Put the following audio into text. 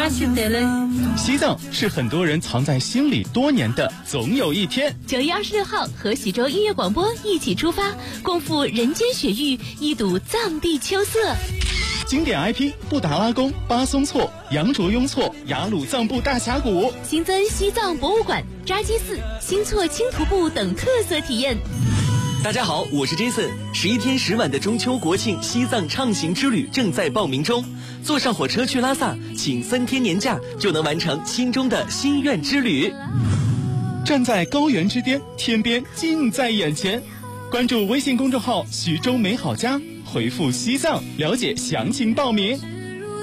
哈西得嘞。 西藏是很多人藏在心里多年的总有一天。 9月26号和喜洲音乐广播一起出发，共赴人间雪域，一睹藏地秋色。 经典 IP 布达拉宫、巴松措、羊卓雍措、雅鲁藏布大峡谷， 新增西藏博物馆、扎基寺、新措轻徒步等特色体验。 大家好，我是 Jason。11天10晚的中秋国庆西藏畅行之旅正在报名中，坐上火车去拉萨，请3天年假就能完成心中的心愿之旅。 站在高原之巅，天边近在眼前。关注微信公众号徐州美好家，回复西藏了解详情报名。